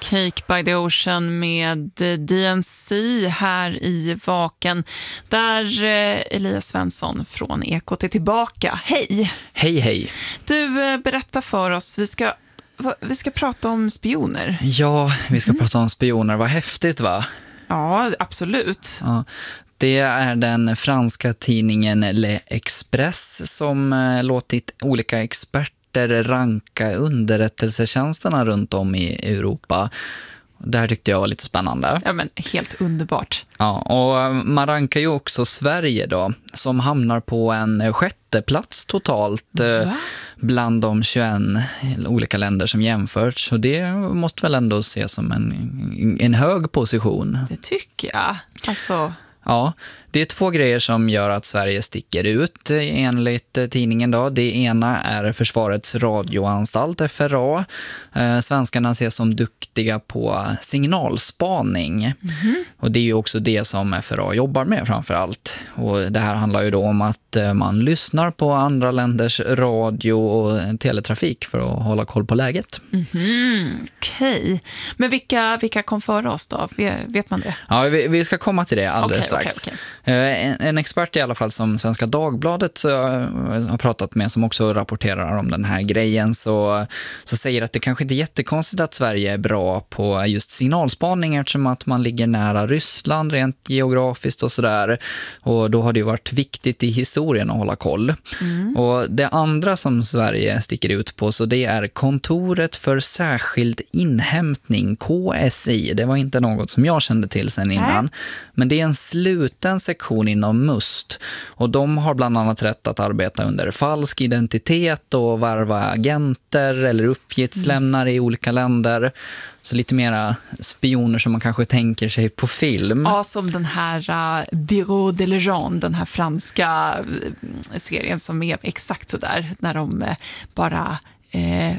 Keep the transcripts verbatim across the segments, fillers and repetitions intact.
Cake by the Ocean med D N C här i Vaken, där Elias Svensson från Ekot är tillbaka. Hej! Hej, hej. Du, berättar för oss, vi ska, vi ska prata om spioner. Ja, vi ska mm. prata om spioner. Vad häftigt, va? Ja, absolut. Ja. Det är den franska tidningen Le Express som eh, låtit olika experter ranka underrättelsetjänsterna runt om i Europa. Det här tyckte jag var lite spännande. Ja, men helt underbart. Ja, och man rankar ju också Sverige då, som hamnar på en sjätte plats totalt eh, bland de tjugoett olika länder som jämförts. Så det måste väl ändå ses som en, en hög position. Det tycker jag. Alltså... Ja, det är två grejer som gör att Sverige sticker ut enligt tidningen då. Det ena är Försvarets radioanstalt, F R A. Eh, svenskarna ses som duktiga på signalspaning. Mm-hmm. Och det är ju också det som F R A jobbar med framför allt. Och det här handlar ju då om att man lyssnar på andra länders radio och teletrafik för att hålla koll på läget. Mm-hmm. Okej. Okay. Men vilka, vilka kom före oss då? Vet man det? Ja, vi, vi ska komma till det alldeles okay, strax. Okay, okay. En, en expert i alla fall som Svenska Dagbladet så, har pratat med, som också rapporterar om den här grejen, så, så säger att det kanske inte är jättekonstigt att Sverige är bra på just signalspaning, eftersom att man ligger nära Ryssland rent geografiskt och sådär. Och då har det ju varit viktigt i historien att hålla koll. Mm. Och det andra som Sverige sticker ut på, så det är Kontoret för särskild inhämtning, K S I. Det var inte något som jag kände till sen innan. Äh. Men det är en sluten sektion inom MUST, och de har bland annat rätt att arbeta under falsk identitet och varva agenter eller uppgiftslämnare mm. i olika länder. Så lite mera spioner som man kanske tänker sig på film. Ja, som den här uh, Bureau de Legend, den här franska uh, serien som är exakt så där, när de uh, bara uh, uh,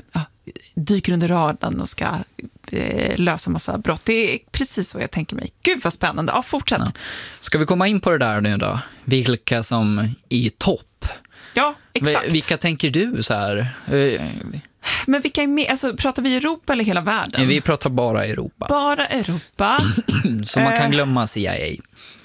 dyker under radarn och ska uh, lösa massa brott. Det är precis så jag tänker mig. Gud vad spännande. Ja, fortsätt. Ja. Ska vi komma in på det där nu då? Vilka som i topp? Ja, exakt. Vilka tänker du så här? Men vilka är med? Alltså, pratar vi Europa eller hela världen? Vi pratar bara Europa. Bara Europa. Så man kan glömma C I A.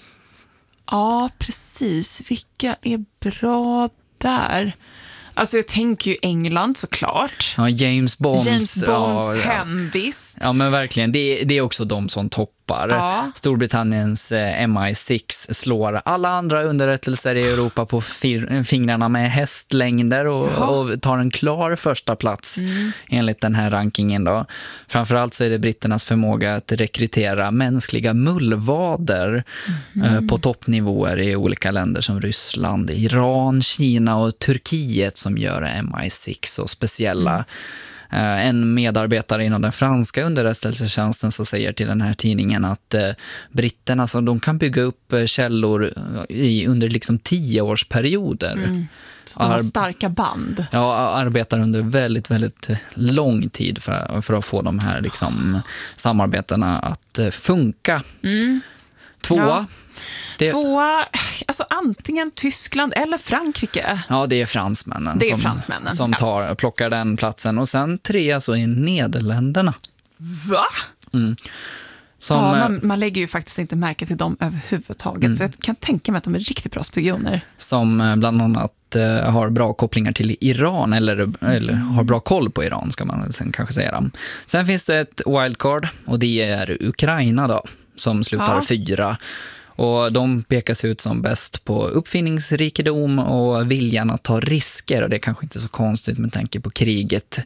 Ja, precis. Vilka är bra där? Alltså jag tänker ju England såklart. Ja, James Bonds. James Bonds ja, hemvist. Ja, men verkligen. Det, det är också de som toppar. Ja. Storbritanniens eh, M I sex slår alla andra underrättelser i Europa på fir- fingrarna med hästlängder och, och tar en klar första plats mm. enligt den här rankingen då. Framförallt så är det britternas förmåga att rekrytera mänskliga mullvader mm. eh, på toppnivåer i olika länder som Ryssland, Iran, Kina och Turkiet som gör M I sex så speciella. Mm. Uh, en medarbetare inom den franska underrättelsetjänsten så säger till den här tidningen att uh, britterna så de kan bygga upp uh, källor i, under liksom tioårsperioder. Mm. Så de har starka band. Ja, arbetar under väldigt, väldigt lång tid för, för att få de här liksom, samarbetena att uh, funka. Mm. Tvåa. Ja. Det... Tvåa, alltså antingen Tyskland eller Frankrike. Ja, det är fransmännen, det är som, fransmännen. som tar, ja. plockar den platsen. Och sen tre så är Nederländerna. Va? Mm. Som, ja, man, man lägger ju faktiskt inte märke till dem överhuvudtaget. Mm. Så jag kan tänka mig att de är riktigt bra spioner. Som bland annat uh, har bra kopplingar till Iran, eller, mm. eller har bra koll på Iran ska man sen kanske säga. Sen finns det ett wildcard, och det är Ukraina då, som slutar ja. fyra. Och de pekas ut som bäst på uppfinningsrikedom och viljan att ta risker. Och det är kanske inte så konstigt med tanke på kriget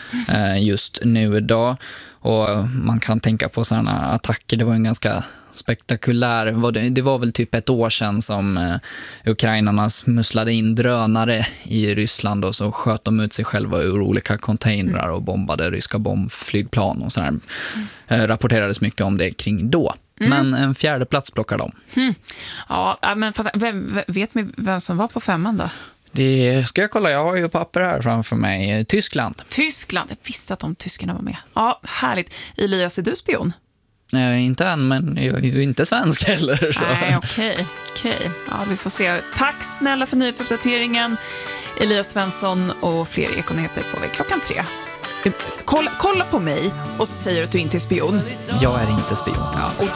eh, just nu idag. Och man kan tänka på sådana attacker. Det var en ganska spektakulär... Det var väl typ ett år sedan som eh, ukrainarna musslade in drönare i Ryssland. Och så sköt de ut sig själva ur olika containrar och bombade ryska bombflygplan. Och sådär. Eh, rapporterades mycket om det kring då. Mm. Men en fjärde plats plockar de. Mm. Ja, men vem, vet vi vem som var på femman då? Det ska jag kolla, jag har ju papper här framför mig. Tyskland. Tyskland, jag visste att de tyskarna var med. Ja, härligt. Elias, är du spion? Nej, inte än, men jag är ju inte svensk heller. Så. Nej, okej. Okay. Okay. Ja, vi får se. Tack snälla för nyhetsuppdateringen. Elias Svensson, och fler Ekonyheter får vi klockan tre. kolla, kolla på mig och så säger du att du inte är spion. Jag är inte spion. Ja, och